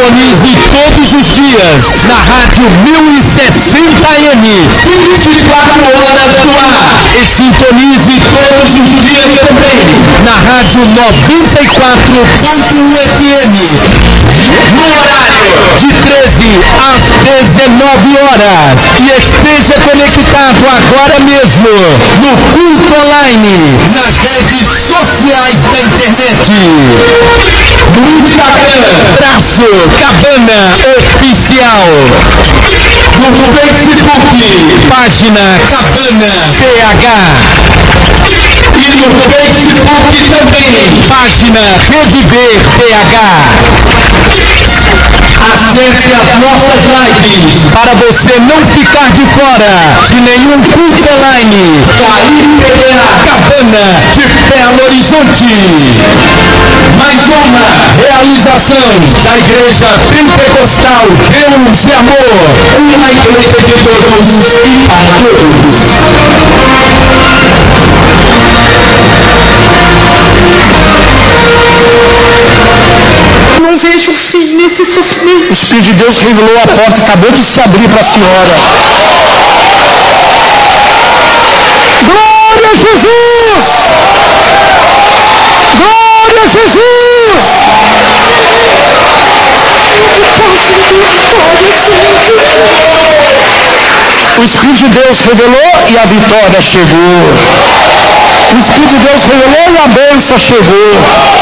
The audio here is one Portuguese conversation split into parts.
Sintonize todos os dias na rádio 1060M, 24 horas no ar. E sintonize todos os dias também na rádio 94.1 FM, no horário de 13 às 19 horas. E esteja conectado agora mesmo no culto online, nas redes sociais da internet. No Instagram, Traço Cabana Oficial. No Facebook, página Cabana PH. E no Facebook também, página Rede B PH. Acesse as nossas lives para você não ficar de fora de nenhum culto online da IPA Cabana de Belo Horizonte. Mais uma realização da Igreja Pentecostal Deus e Amor, uma igreja de todos e para todos. Não vejo fim nesse sofrimento. O Espírito de Deus revelou a porta, acabou de se abrir para a senhora. Glória a Jesus! Glória a Jesus! O Espírito de Deus revelou e a vitória chegou. O Espírito de Deus revelou e a bênção chegou.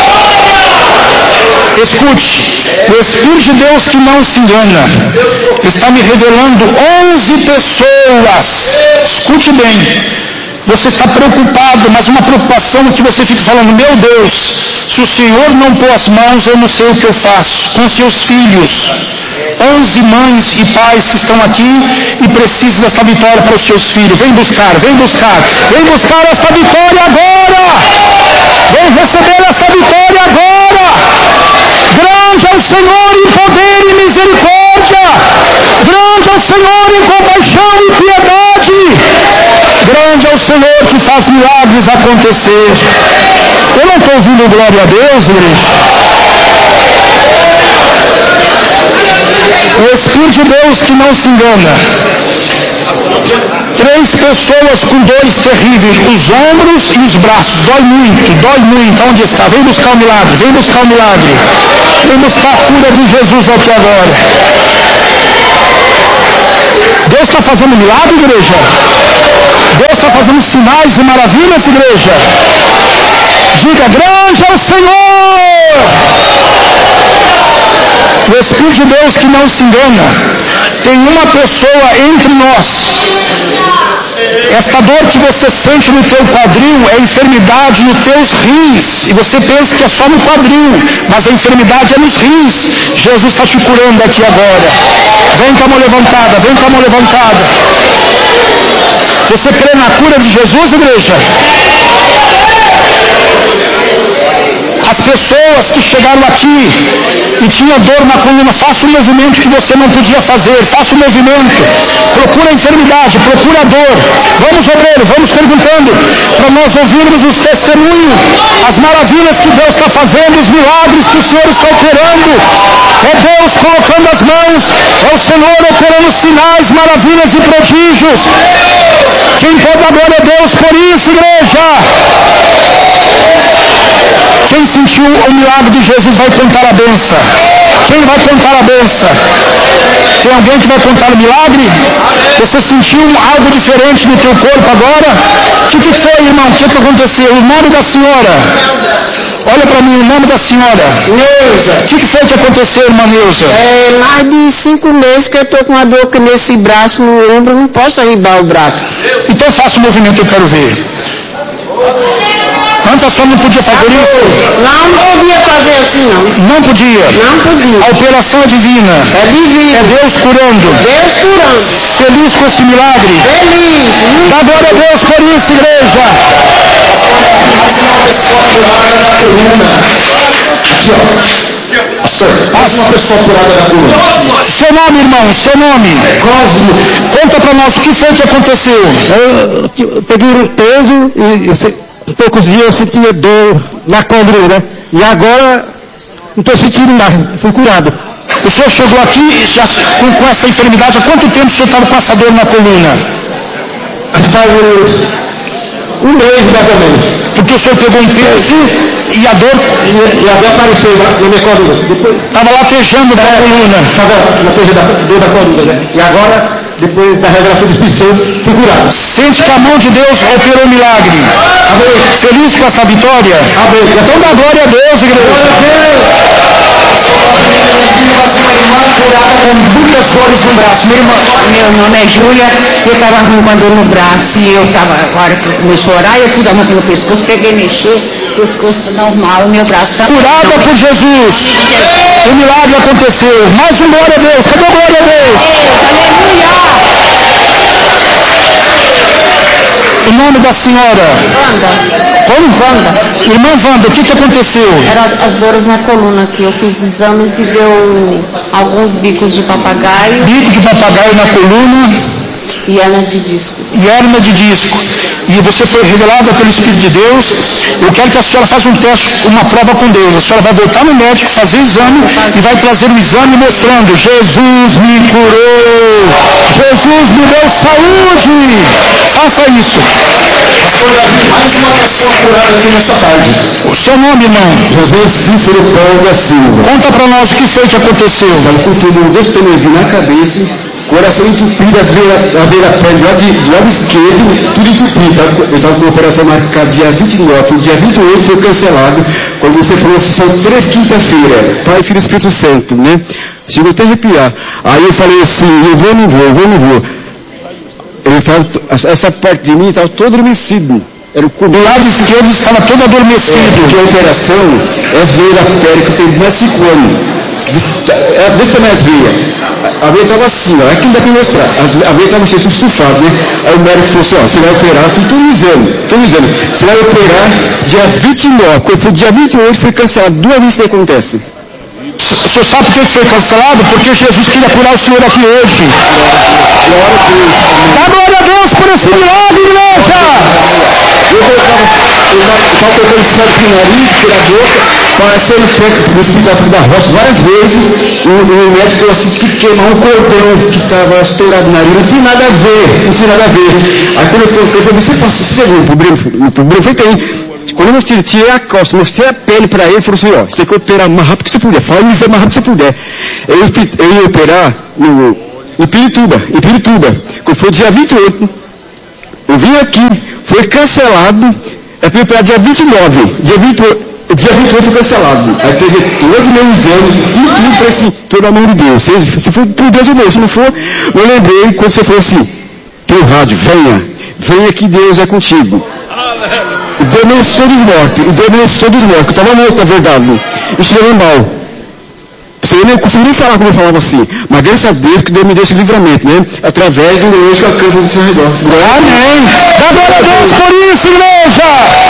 Escute, o Espírito de Deus que não se engana está me revelando 11 pessoas. Escute bem, você está preocupado, mas uma preocupação que você fica falando: meu Deus, se o Senhor não pôr as mãos, eu não sei o que eu faço com seus filhos. 11 mães e pais que estão aqui e precisam dessa vitória para os seus filhos. Vem buscar, vem buscar, vem buscar essa vitória agora. Vem receber essa vitória agora. Grande é o Senhor em poder e misericórdia. Grande é o Senhor em compaixão e piedade. Grande é o Senhor que faz milagres acontecer. Eu não estou ouvindo glória a Deus, igreja. O Espírito de Deus que não se engana. 3 pessoas com dores terríveis, os ombros e os braços. Dói muito. Onde está? Vem buscar o milagre, vem buscar o milagre. Vem buscar a cura de Jesus aqui agora. Deus está fazendo milagre, igreja. Deus está fazendo sinais e maravilhas, igreja. Diga: grande é o Senhor. O Espírito de Deus que não se engana. Tem uma pessoa entre nós. Essa dor que você sente no teu quadril é enfermidade nos teus rins. E você pensa que é só no quadril, mas a enfermidade é nos rins. Jesus está te curando aqui agora. Vem com a mão levantada, vem com a mão levantada. Você crê na cura de Jesus, igreja? As pessoas que chegaram aqui e tinham dor na coluna, faça o movimento que você não podia fazer, faça o movimento, procura a enfermidade, procura a dor. Vamos, obreiro, vamos perguntando, para nós ouvirmos os testemunhos, as maravilhas que Deus está fazendo, os milagres que o Senhor está operando. É Deus colocando as mãos, é o Senhor operando sinais, maravilhas e prodígios. Quem pode dar glória a Deus por isso, igreja? Quem sentiu o milagre de Jesus vai contar a benção. Quem vai contar a benção? Tem alguém que vai contar o milagre? Você sentiu algo diferente no teu corpo agora? O que foi, irmão? O que aconteceu? O nome da senhora? Olha para mim, o nome da senhora. Neuza. O que foi que aconteceu, irmã Neuza? Mais de 5 meses que eu estou com uma dor aqui nesse braço, no ombro, não posso arribar o braço. Então faça o movimento, eu quero ver. Antes a senhora não podia fazer isso? Não podia fazer assim, não. Não podia? Não podia. A operação é divina. É divino. É Deus curando. Deus curando. Feliz com esse milagre. Feliz. Dá glória a Deus por isso, igreja. Aqui, ó. Pastor, mais uma pessoa curada da coluna. Seu nome, irmão, seu nome. Cosmo. Conta para nós o que foi que aconteceu. Eu peguei um peso e poucos dias eu sentia dor na coluna, né? E agora não estou sentindo mais, fui curado. O senhor chegou aqui já com essa enfermidade, há quanto tempo o senhor estava com essa dor na coluna? Faz um mês mais ou menos. Porque o senhor pegou um peso e a dor... E a dor apareceu na minha coluna. Estava latejando da coluna. Estava latejando da dor da coluna, né? E agora, depois da revelação do Espírito Santo, fui curado. Sente que a mão de Deus operou milagre. Amém. Feliz com essa vitória? Amém. Então dá glória a Deus, igreja. Com muitas dores no braço. Meu nome é Júlia, eu estava com uma dor no braço e eu estava, agora que começou a orar, eu fui dar uma mão no pescoço, peguei, mexer, o pescoço está normal, meu braço está... Curada por Jesus. O milagre aconteceu. Mais um glória a Deus. Cadê a glória a Deus? Aleluia! O nome da senhora? Wanda. Como? Wanda. Irmã Wanda, o que aconteceu? Era as dores na coluna aqui, eu fiz exames e deu alguns bicos de papagaio. Bico de papagaio na coluna. E hernia de disco. E hernia de disco. E você foi revelada pelo Espírito de Deus. Eu quero que a senhora faça um teste, uma prova com Deus. A senhora vai voltar no médico, fazer exame e vai trazer um exame mostrando: Jesus me curou, Jesus me deu saúde. Faça isso. Mais uma pessoa curada aqui nessa tarde. O seu nome, irmão? José Cícero Paulo da Silva. Conta para nós o que foi que aconteceu. Estava com tudo destenezinho na cabeça, coração entupido, as veias pé do lado esquerdo, tudo entupido. Eu estava com a operação marcada dia 29, dia 28 foi cancelado. Quando você falou assim, são 3 quinta-feira. Pai, Filho e Espírito Santo, né? Chegou até a arrepiar. Aí eu falei assim, eu vou ou não vou. Essa parte de mim estava todo adormecido. Era do lado esquerdo estava todo adormecido. Porque a operação, as veias da pele que tem mais 5 anos. Desse tamanho as veias. A veia estava assim, ó. Aqui não dá para mostrar. A veia estava cheia de sulfato, né? Aí o médico falou assim, ó, você vai operar, estou no exame. Você vai operar dia 29. Quando foi dia 28, foi cancelado 2 vezes que acontece. O senhor sabe por que foi cancelado? Porque Jesus queria curar o senhor aqui hoje. Dá glória a Deus por esse milagre, igreja! Eu estava colocando esse cara aqui no nariz, pela boca, passando no hospital da Rocha várias vezes. O médico falou assim, que queimar um cordão que estava estourado no nariz, não tinha nada a ver. Aí quando eu falei, você pegou o problema? Foi tem. Quando eu tirei a costa, mostrei a pele para ele, falou assim, ó, você tem que operar mais rápido que você puder. Fala isso o mais rápido que você puder. Eu ia operar em Pirituba. Quando foi dia 28, eu vim aqui, foi cancelado, é para operar dia 29. Dia 28 foi cancelado. Aí peguei todo o meu exame, e falei assim, pelo amor de Deus, se for por Deus eu vou, se não for, eu lembrei quando você falou assim, pelo rádio, venha que Deus é contigo. O Deus me ressuscitou dos mortos, que eu estava morto na verdade, e cheguei mal. Você nem conseguia nem falar como eu falava assim, mas graças a Deus que Deus me deu esse livramento, né? Através do Deus que acampa do seu redor. Amém! Dá glória a Deus por isso, igreja!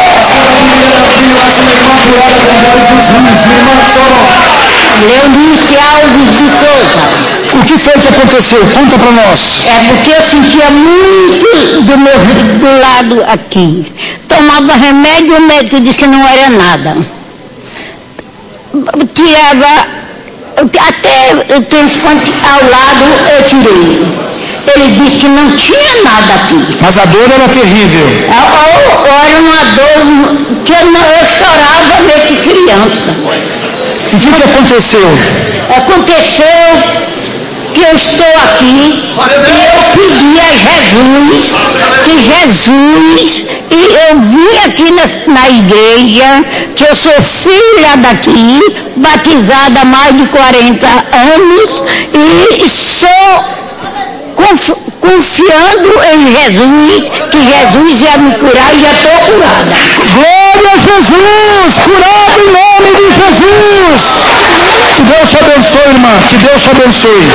Leonice Alves de Souza. O que foi que aconteceu? Conta para nós. É porque eu sentia muito do lado aqui. Tomava remédio, o médico disse que não era nada. Tirava, até o transplante ao lado eu tirei. Ele disse que não tinha nada aqui. Mas a dor era terrível. Era uma dor que eu chorava meio que criança. E o que aconteceu? Aconteceu que eu estou aqui e eu pedi a Jesus, e eu vim aqui na igreja, que eu sou filha daqui, batizada há mais de 40 anos, e estou confiando em Jesus, que Jesus ia me curar e já estou curada. Glória a Jesus! Curado em nome de Jesus! Que Deus te abençoe, irmã. Que Deus te abençoe.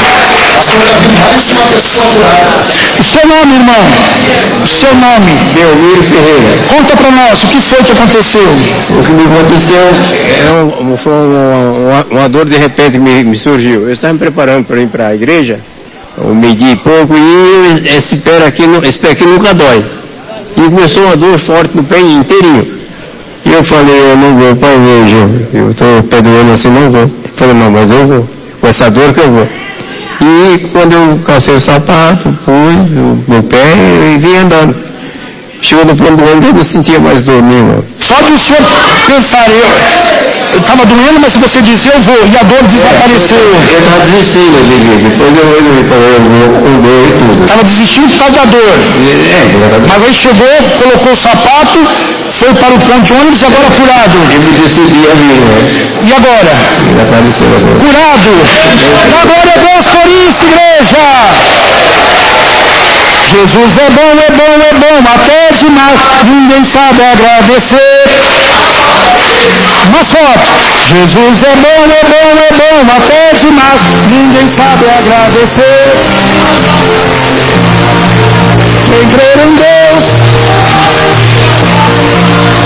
O seu nome, irmão? O seu nome? Belmiro Ferreira. Conta para nós, o que foi que aconteceu? O que me aconteceu foi uma dor de repente me surgiu. Eu estava me preparando para ir para a igreja, um meio-dia e pouco, e esse pé aqui nunca dói. E começou uma dor forte no pé inteirinho. E eu falei, eu não vou, pai, veja, eu estou perdoando assim, não vou. Eu falei, não, mas eu vou. com essa dor que eu vou. E quando eu calcei o sapato, pus o meu pé e vim andando. Chegou no plano do ônibus, eu não sentia mais dor nenhuma. Só de o senhor pensar, eu estava doendo, mas se você dizer eu vou, e a dor desapareceu. Eu estava desistindo, depois eu falei, eu vou com dor e tudo. Estava desistindo por causa da dor. Mas aí chegou, colocou o sapato, foi para o ponto de ônibus e agora curado. Eu me decidi a vir, né? E agora? Ele apareceu agora. Curado. Dá glória a Deus por isso, igreja. Jesus é bom, até demais, ninguém sabe agradecer. Mais forte. Jesus é bom, até demais, ninguém sabe agradecer. Quem crer em Deus,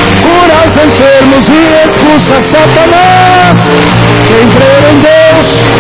cura os enfermos e expulsa Satanás. Quem crer em Deus,